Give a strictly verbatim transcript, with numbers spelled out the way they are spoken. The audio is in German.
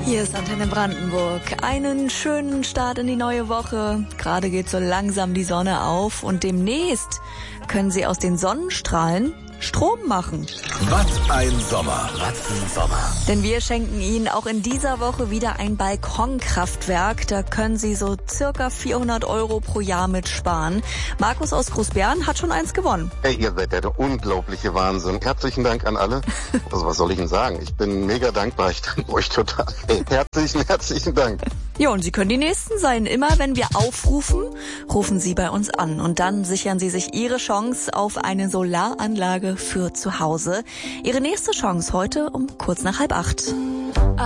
Hier ist Antenne Brandenburg. Einen schönen Start in die neue Woche. Gerade geht so langsam die Sonne auf und demnächst können Sie aus den Sonnenstrahlen Strom machen. Was ein Sommer, was ein Sommer. Denn wir schenken Ihnen auch in dieser Woche wieder ein Balkonkraftwerk. Da können Sie so circa vierhundert Euro pro Jahr mit sparen. Markus aus Großbären hat schon eins gewonnen. Hey, ihr seid der unglaubliche Wahnsinn. Herzlichen Dank an alle. Also was soll ich Ihnen sagen? Ich bin mega dankbar. Ich danke euch total. Hey, herzlichen, herzlichen Dank. Ja, und Sie können die Nächsten sein. Immer wenn wir aufrufen, rufen Sie bei uns an. Und dann sichern Sie sich Ihre Chance auf eine Solaranlage für zu Hause. Ihre nächste Chance heute um kurz nach halb acht.